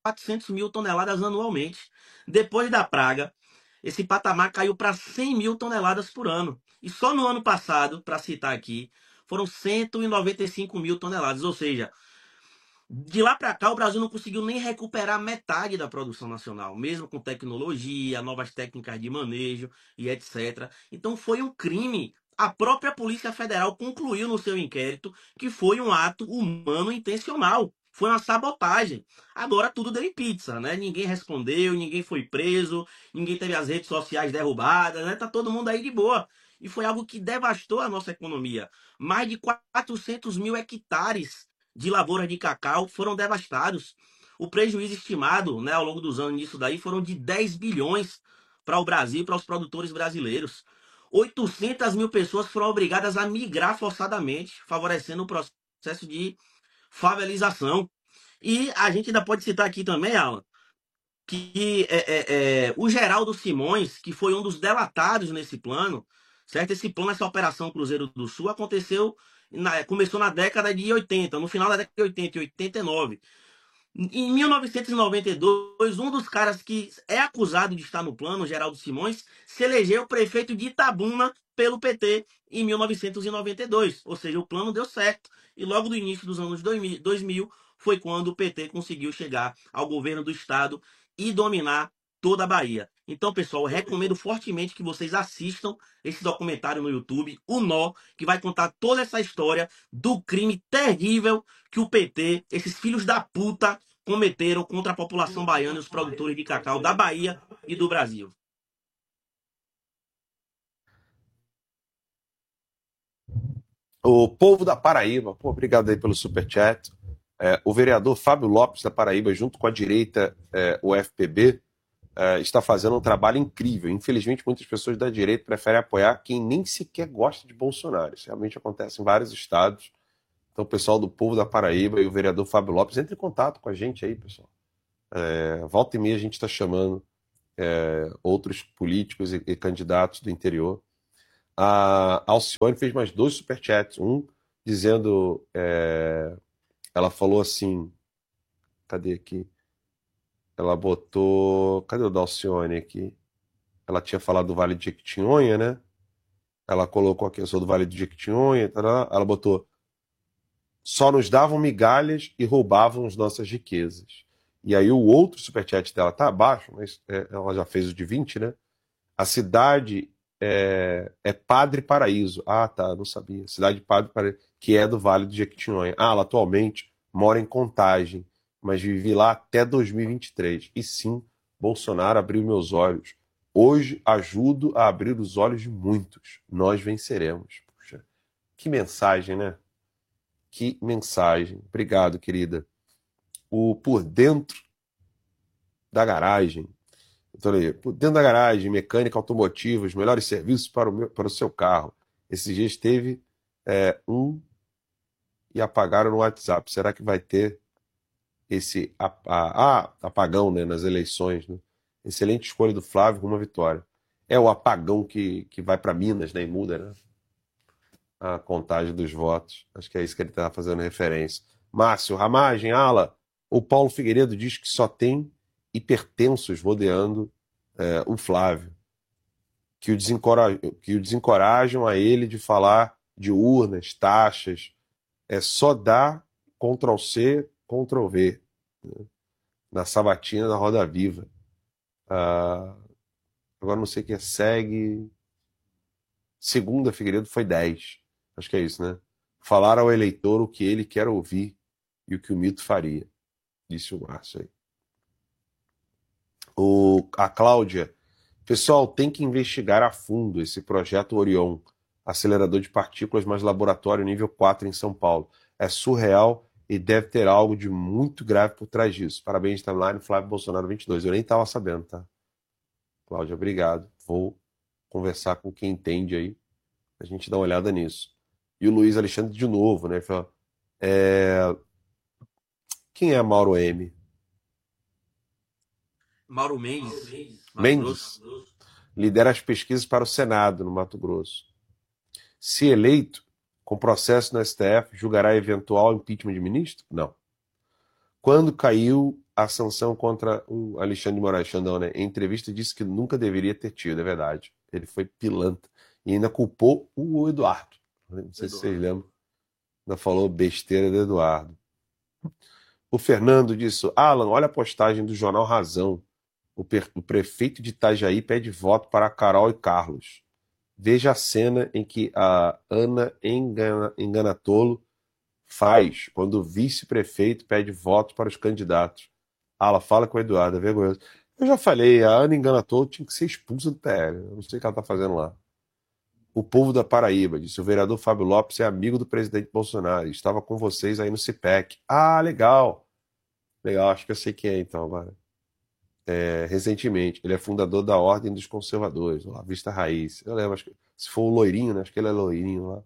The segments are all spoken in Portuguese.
400 mil toneladas anualmente. Depois da praga, esse patamar caiu para 100 mil toneladas por ano. E só no ano passado, para citar aqui, foram 195 mil toneladas. Ou seja, de lá para cá, o Brasil não conseguiu nem recuperar metade da produção nacional, mesmo com tecnologia, novas técnicas de manejo e etc. Então foi um crime. A própria Polícia Federal concluiu no seu inquérito que foi um ato humano intencional. Foi uma sabotagem. Agora tudo deu em pizza, né? Ninguém respondeu, ninguém foi preso, ninguém teve as redes sociais derrubadas, né? Tá todo mundo aí de boa. E foi algo que devastou a nossa economia. Mais de 400 mil hectares de lavouras de cacau foram devastados. O prejuízo estimado, né, ao longo dos anos nisso daí foram de 10 bilhões para o Brasil, para os produtores brasileiros. 800 mil pessoas foram obrigadas a migrar forçadamente, favorecendo o processo de favelização. E a gente ainda pode citar aqui também, Alan, que o Geraldo Simões, que foi um dos delatados nesse plano, certo? Esse plano, essa Operação Cruzeiro do Sul, começou na década de 80, no final da década de 80 e 89. Em 1992, um dos caras que é acusado de estar no plano, Geraldo Simões, se elegeu prefeito de Itabuna pelo PT em 1992. Ou seja, o plano deu certo. E logo no início dos anos 2000 foi quando o PT conseguiu chegar ao governo do estado e dominar toda a Bahia. Então, pessoal, eu recomendo fortemente que vocês assistam esse documentário no YouTube, O Nó, que vai contar toda essa história do crime terrível que o PT, esses filhos da puta, cometeram contra a população baiana e os produtores de cacau da Bahia e do Brasil. O povo da Paraíba, pô, obrigado aí pelo superchat. O vereador Fábio Lopes da Paraíba, junto com a direita, o FPB, está fazendo um trabalho incrível. Infelizmente, muitas pessoas da direita preferem apoiar quem nem sequer gosta de Bolsonaro. Isso realmente acontece em vários estados. Então, o pessoal do povo da Paraíba e o vereador Fábio Lopes, entre em contato com a gente aí, pessoal. Volta e meia a gente está chamando outros políticos e candidatos do interior. A Alcione fez mais 2 superchats. Um dizendo, ela falou assim, cadê aqui? Ela botou, cadê o da Alcione aqui? Ela tinha falado do Vale de Jequitinhonha, né? Ela colocou aqui, eu sou do Vale de Jequitinhonha, ela botou, só nos davam migalhas e roubavam as nossas riquezas. E aí o outro superchat dela tá abaixo, mas ela já fez o de 20, né? A cidade é Padre Paraíso. Ah, tá, não sabia. Cidade de Padre Paraíso, que é do Vale do Jequitinhonha. Ah, ela atualmente mora em Contagem, mas vivi lá até 2023. E sim, Bolsonaro abriu meus olhos. Hoje ajudo a abrir os olhos de muitos. Nós venceremos. Puxa, que mensagem, né? Que mensagem. Obrigado, querida. O Por Dentro da Garagem. Então, aí, por dentro da garagem, mecânica automotiva, os melhores serviços para o seu carro. Esses dias teve e apagaram no WhatsApp. Será que vai ter esse apagão, né, nas eleições? Né? Excelente escolha do Flávio com uma vitória. É o apagão que vai para Minas, né, e muda, né, a contagem dos votos. Acho que é isso que ele está fazendo referência. Márcio, Ramagem, Ala, o Paulo Figueiredo diz que só tem hipertensos rodeando o Flávio, que o desencorajam a ele de falar de urnas, taxas, só dar Ctrl+C, Ctrl+V, né, na sabatina da Roda Viva. Agora não sei o que segue. Segunda, Figueiredo foi 10. Acho que é isso, né? Falar ao eleitor o que ele quer ouvir e o que o mito faria, disse o Márcio aí. A Cláudia, pessoal, tem que investigar a fundo esse projeto Orion, acelerador de partículas mais laboratório nível 4 em São Paulo. É surreal e deve ter algo de muito grave por trás disso. Parabéns, timeline, Flávio Bolsonaro 22. Eu nem estava sabendo, tá? Cláudia, obrigado. Vou conversar com quem entende aí, a gente dá uma olhada nisso. E o Luiz Alexandre de novo, né? Fala, quem é Mauro M? Mauro Mendes, Mato Mendes Grosso. lidera as pesquisas para o Senado no Mato Grosso. Se eleito, com processo no STF, julgará eventual impeachment de ministro? Não. Quando caiu a sanção contra o Alexandre de Moraes Xandão, né? Em entrevista disse que nunca deveria ter tido, é verdade. Ele foi pilantra. E ainda culpou o Eduardo. Não sei se vocês lembram. Ainda falou besteira do Eduardo. O Fernando disse: Alan, olha a postagem do Jornal Razão. O prefeito de Itajaí pede voto para Carol e Carlos. Veja a cena em que a Ana Enganatolo faz quando o vice-prefeito pede voto para os candidatos. Ela fala com o Eduardo, é vergonhoso. Eu já falei, a Ana Enganatolo tinha que ser expulsa do PL. Eu não sei o que ela está fazendo lá. O povo da Paraíba, disse: o vereador Fábio Lopes é amigo do presidente Bolsonaro. Estava com vocês aí no CIPEC. Ah, legal. Legal, acho que eu sei quem é então agora. Recentemente. Ele é fundador da Ordem dos Conservadores, lá, Vista Raiz. Eu lembro, acho que, se for o loirinho, né? Acho que ele é loirinho lá.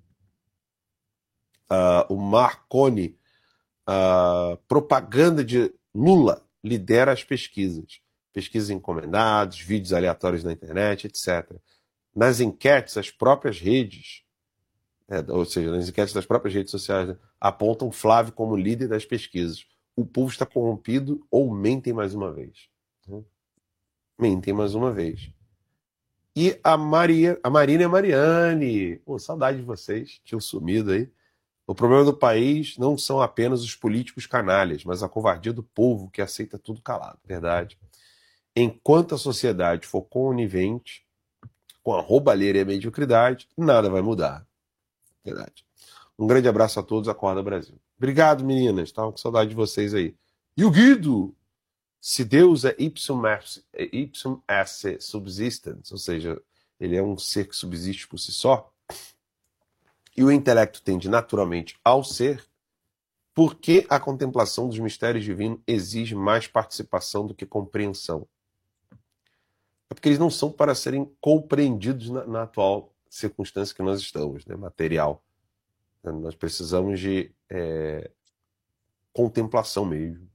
O Marconi, propaganda de Lula lidera as pesquisas. Pesquisas encomendadas, vídeos aleatórios na internet, etc. Nas enquetes, as próprias redes, ou seja, nas enquetes das próprias redes sociais, né, apontam Flávio como líder das pesquisas. O povo está corrompido ou mentem mais uma vez. Mentem mais uma vez. E a Marina e a Mariane. Pô, saudade de vocês, tinham sumido aí. O problema do país não são apenas os políticos canalhas, mas a covardia do povo que aceita tudo calado. Verdade. Enquanto a sociedade for conivente com a roubalheira e a mediocridade, nada vai mudar. Verdade. Um grande abraço a todos. Acorda Brasil. Obrigado, meninas. Estava com saudade de vocês aí. E o Guido? Se Deus é ipsum esse subsistens, ou seja, ele é um ser que subsiste por si só, e o intelecto tende naturalmente ao ser, por que a contemplação dos mistérios divinos exige mais participação do que compreensão? É porque eles não são para serem compreendidos na atual circunstância que nós estamos, né, material. Nós precisamos de contemplação mesmo.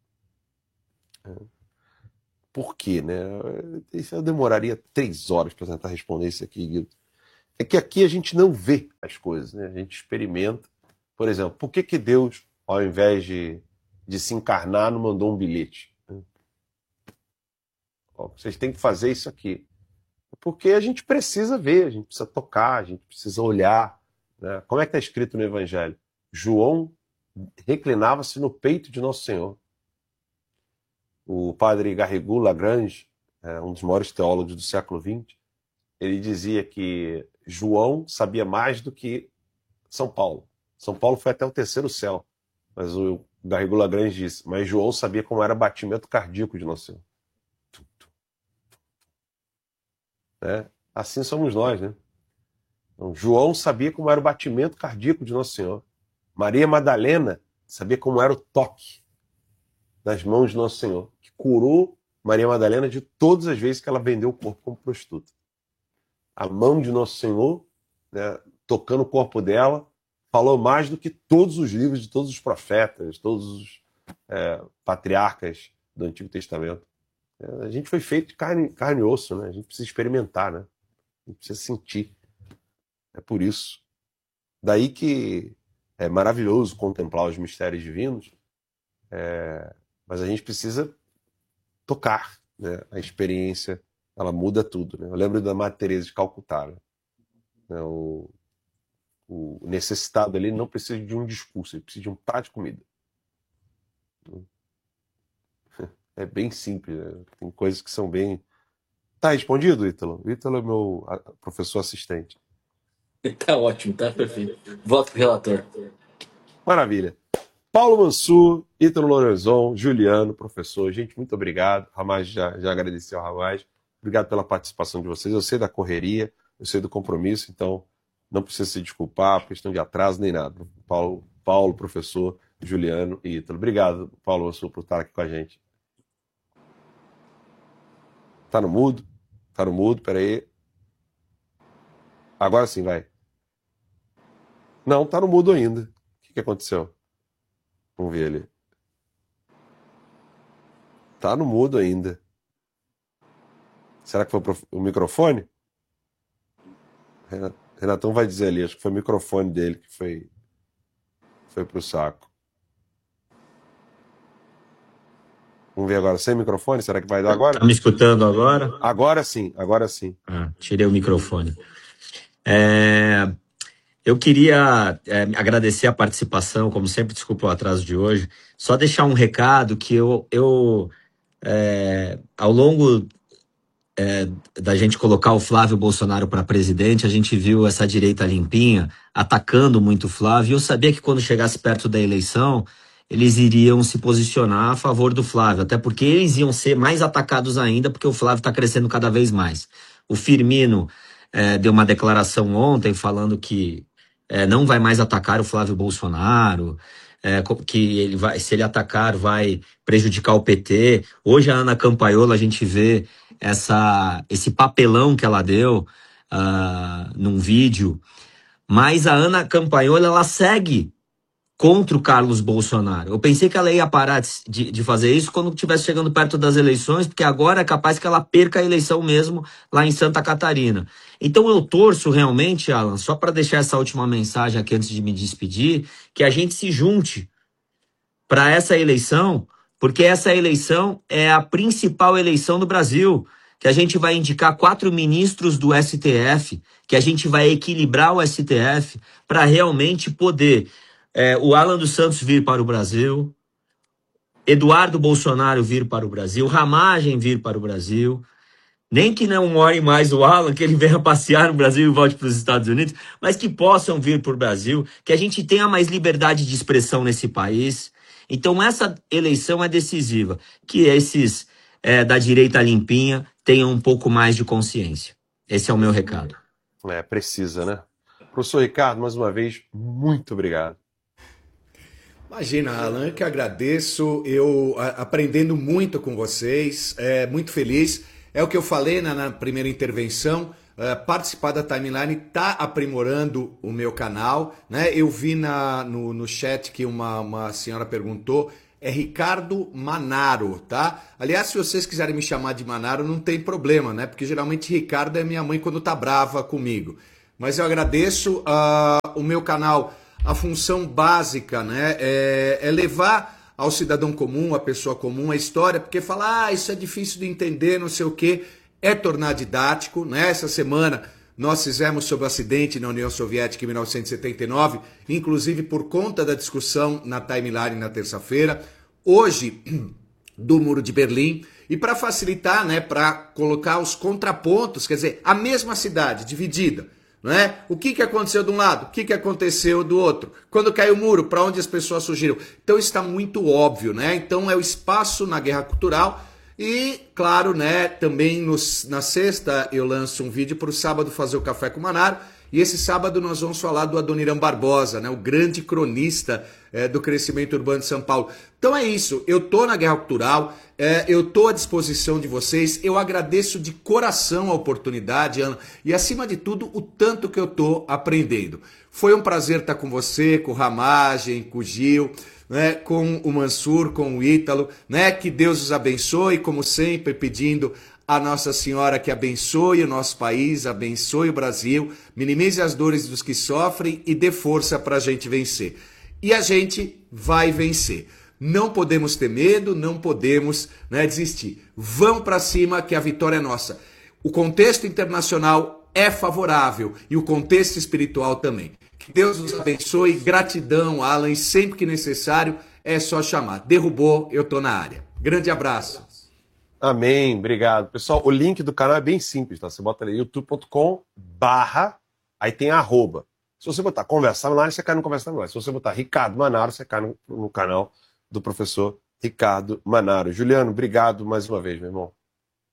Por quê, né? Isso eu demoraria 3 horas para tentar responder isso aqui, Guido. É que aqui a gente não vê as coisas, né? A gente experimenta. Por exemplo, por que Deus, ao invés de se encarnar, não mandou um bilhete? Ó, vocês têm que fazer isso aqui. Porque a gente precisa ver, a gente precisa tocar, a gente precisa olhar. Né? Como é que está escrito no Evangelho? João reclinava-se no peito de Nosso Senhor. O padre Garrigou Lagrange, um dos maiores teólogos do século XX, ele dizia que João sabia mais do que São Paulo. São Paulo foi até o terceiro céu. Mas o Garrigou Lagrange disse, mas João sabia como era o batimento cardíaco de Nosso Senhor. Assim somos nós, né? Então, João sabia como era o batimento cardíaco de Nosso Senhor. Maria Madalena sabia como era o toque das mãos de Nosso Senhor, que curou Maria Madalena de todas as vezes que ela vendeu o corpo como prostituta. A mão de Nosso Senhor, né, tocando o corpo dela, falou mais do que todos os livros de todos os profetas, todos os patriarcas do Antigo Testamento. A gente foi feito de carne e osso, né? A gente precisa experimentar, né? A gente precisa sentir. É por isso. Daí que é maravilhoso contemplar os mistérios divinos, mas a gente precisa tocar, né? A experiência, ela muda tudo, né? Eu lembro da Madre Teresa de Calcutá, né? O necessitado ali não precisa de um discurso, ele precisa de um prato de comida. É bem simples, né? Tem coisas que são bem... Tá respondido, Ítalo? O Ítalo é meu professor assistente. Tá ótimo, tá perfeito. Voto pro relator. Maravilha. Paulo Mansur, Ítalo Lorenzon, Juliano, professor. Gente, muito obrigado. Ramaz já agradeceu ao Ramaz. Obrigado pela participação de vocês. Eu sei da correria, eu sei do compromisso, então não precisa se desculpar por questão de atraso nem nada. Paulo, professor, Juliano e Ítalo. Obrigado, Paulo Mansur, por estar aqui com a gente. Tá no mudo? Tá no mudo, peraí. Agora sim, vai. Não, tá no mudo ainda. O que aconteceu? Vamos ver ali. Tá no mudo ainda. Será que foi o microfone? Renatão vai dizer ali, acho que foi o microfone dele que foi pro saco. Vamos ver agora. Sem microfone, será que vai dar agora? Tá me escutando agora? Agora sim, agora sim. Tirei o microfone. Eu queria agradecer a participação, como sempre, desculpa o atraso de hoje. Só deixar um recado que ao longo da gente colocar o Flávio Bolsonaro para presidente, a gente viu essa direita limpinha atacando muito o Flávio. E eu sabia que quando chegasse perto da eleição, eles iriam se posicionar a favor do Flávio, até porque eles iam ser mais atacados ainda, porque o Flávio está crescendo cada vez mais. O Firmino deu uma declaração ontem falando que não vai mais atacar o Flávio Bolsonaro, que ele vai, se ele atacar, vai prejudicar o PT. Hoje a Ana Campaiola, a gente vê esse papelão que ela deu num vídeo, mas a Ana Campagnoli, ela segue contra o Carlos Bolsonaro. Eu pensei que ela ia parar de fazer isso quando estivesse chegando perto das eleições, porque agora é capaz que ela perca a eleição mesmo lá em Santa Catarina. Então eu torço realmente, Alan, só para deixar essa última mensagem aqui antes de me despedir, que a gente se junte para essa eleição, porque essa eleição é a principal eleição do Brasil, que a gente vai indicar 4 ministros do STF, que a gente vai equilibrar o STF para realmente poder o Alan dos Santos vir para o Brasil, Eduardo Bolsonaro vir para o Brasil, Ramagem vir para o Brasil, nem que não more mais o Alan, que ele venha passear no Brasil e volte para os Estados Unidos, mas que possam vir para o Brasil, que a gente tenha mais liberdade de expressão nesse país. Então essa eleição é decisiva, que esses da direita limpinha tenham um pouco mais de consciência. Esse é o meu recado. Precisa, né? Professor Ricardo, mais uma vez, muito obrigado. Imagina, Alan, eu que agradeço, aprendendo muito com vocês, muito feliz. É o que eu falei na primeira intervenção, participar da Timeline está aprimorando o meu canal, né? Eu vi no chat que uma senhora perguntou, é Ricardo Manaro, tá? Aliás, se vocês quiserem me chamar de Manaro, não tem problema, né? Porque geralmente Ricardo é minha mãe quando tá brava comigo. Mas eu agradeço o meu canal. A função básica, né, é levar ao cidadão comum, à pessoa comum, a história, porque falar, isso é difícil de entender, não sei o quê, é tornar didático, né? Essa semana nós fizemos sobre o acidente na União Soviética em 1979, inclusive por conta da discussão na Timeline na terça-feira, hoje do Muro de Berlim, e para facilitar, né, para colocar os contrapontos, quer dizer, a mesma cidade dividida, não é? O que aconteceu de um lado? O que aconteceu do outro? Quando caiu o muro, para onde as pessoas surgiram? Então está muito óbvio, né? Então é o espaço na guerra cultural e, claro, né, também na sexta eu lanço um vídeo para o sábado fazer o Café com Manaro. E esse sábado nós vamos falar do Adoniran Barbosa, né, o grande cronista do crescimento urbano de São Paulo. Então é isso, eu tô na Guerra Cultural, eu tô à disposição de vocês, eu agradeço de coração a oportunidade, Ana, e acima de tudo o tanto que eu tô aprendendo. Foi um prazer estar com você, com o Ramagem, com o Gil, né, com o Mansur, com o Ítalo, né, que Deus os abençoe, como sempre, pedindo a Nossa Senhora que abençoe o nosso país, abençoe o Brasil, minimize as dores dos que sofrem e dê força para a gente vencer. E a gente vai vencer. Não podemos ter medo, não podemos, né, desistir. Vamos para cima que a vitória é nossa. O contexto internacional é favorável e o contexto espiritual também. Que Deus nos abençoe, gratidão, Alan, e sempre que necessário é só chamar. Derrubou, eu tô na área. Grande abraço. Amém, obrigado. Pessoal, o link do canal é bem simples, tá? Você bota ali youtube.com/, aí tem arroba. Se você botar Conversar Manaro, você cai no Conversar Manaro. Se você botar Ricardo Manaro, você cai no canal do professor Ricardo Manaro. Juliano, obrigado mais uma vez, meu irmão.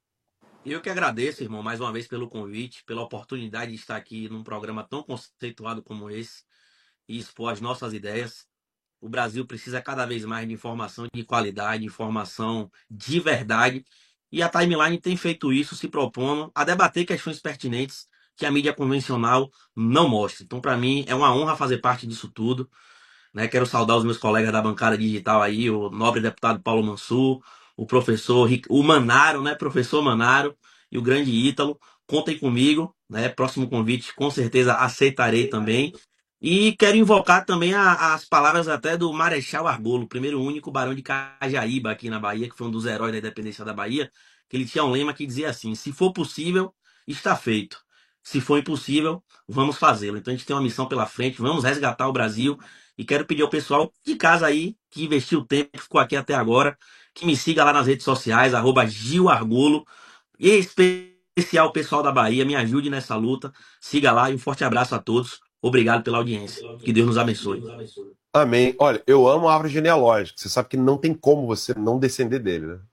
Eu que agradeço, irmão, mais uma vez pelo convite, pela oportunidade de estar aqui num programa tão conceituado como esse e expor as nossas ideias. O Brasil precisa cada vez mais de informação de qualidade, informação de verdade. E a Timeline tem feito isso, se propondo a debater questões pertinentes que a mídia convencional não mostra. Então, para mim, é uma honra fazer parte disso tudo. Né? Quero saudar os meus colegas da bancada digital aí, o nobre deputado Paulo Mansur, o professor, o Manaro, né? Professor Manaro e o grande Ítalo. Contem comigo, né? Próximo convite, com certeza aceitarei também. E quero invocar também as palavras até do Marechal Argolo, primeiro e único barão de Cajaíba aqui na Bahia, que foi um dos heróis da independência da Bahia, que ele tinha um lema que dizia assim: se for possível, está feito. Se for impossível, vamos fazê-lo. Então a gente tem uma missão pela frente, vamos resgatar o Brasil. E quero pedir ao pessoal de casa aí, que investiu tempo, que ficou aqui até agora, que me siga lá nas redes sociais, @Gil Argolo. E em especial o pessoal da Bahia, me ajude nessa luta. Siga lá e um forte abraço a todos. Obrigado pela audiência. Que Deus nos abençoe. Amém. Olha, eu amo a árvore genealógica. Você sabe que não tem como você não descender dele, né?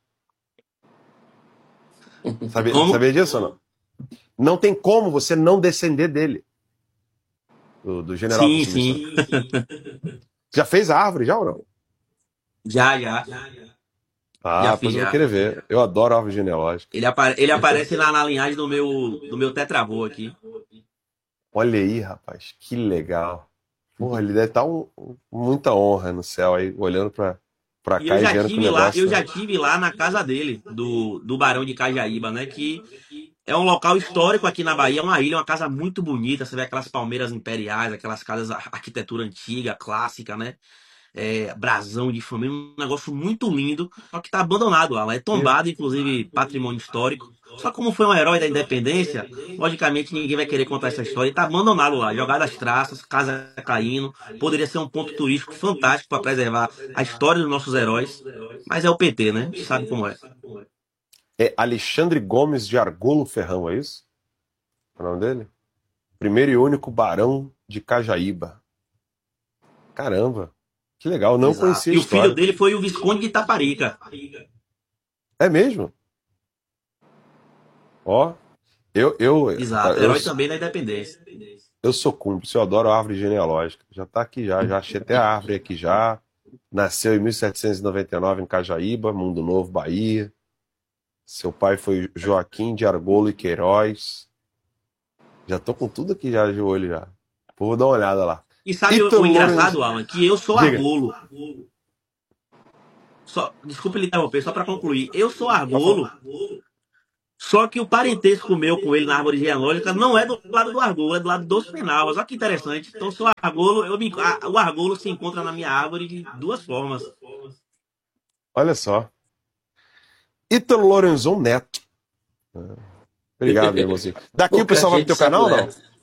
Como? Sabia disso ou não? Não tem como você não descender dele. Do general Sim, Constituição. sim. Já fez a árvore, já ou não? Já. Ah, Já depois fiz, eu vou já. querer ver. Eu adoro a árvore genealógica. Ele aparece na linhagem do meu tetravô aqui. Olha aí, rapaz, que legal. Porra, ele deve estar muita honra no céu aí, olhando pra E cá eu e já vendo que o tive lá, negócio. na casa dele, do Barão de Cajaíba, né? Que é um local histórico aqui na Bahia, é uma ilha, uma casa muito bonita. Você vê aquelas palmeiras imperiais, aquelas casas, arquitetura antiga, clássica, né? Brasão de família, um negócio muito lindo, só que tá abandonado lá. É tombado, inclusive patrimônio histórico. Só como foi um herói da independência, logicamente ninguém vai querer contar essa história. E tá abandonado lá, jogado às traças, casa caindo. Poderia ser um ponto turístico fantástico para preservar a história dos nossos heróis. Mas é o PT, né? A gente sabe como é. É Alexandre Gomes de Argolo Ferrão, é isso? É o nome dele? Primeiro e único barão de Cajaíba. Caramba, que legal, não Exato. conhecia a E o filho história. dele foi o Visconde de Itaparica. É mesmo? Ó, Exato, herói também da independência. eu sou cúmplice, eu adoro a árvore genealógica. Já tá aqui já achei até a árvore aqui já. Nasceu em 1799 em Cajaíba, Mundo Novo, Bahia. Seu pai foi Joaquim de Argolo e Queiroz. Já tô com tudo aqui já de olho já. Vou dar uma olhada lá. E sabe o Ítalo engraçado, Lourenço. Alan? Que eu sou Diga. argolo. Desculpe lhe interromper, só para concluir. Eu sou Pode falar. argolo, só que o parentesco meu com ele na árvore genealógica não é do lado do argolo, é do lado dos penavas. Olha que interessante. Então, se o argolo, o argolo se encontra na minha árvore de duas formas. Olha só. Ítalo Lorenzon Neto. Obrigado, meu irmãozinho. Daqui o Pouca pessoal vai pro gente teu sabe canal ou ler. não?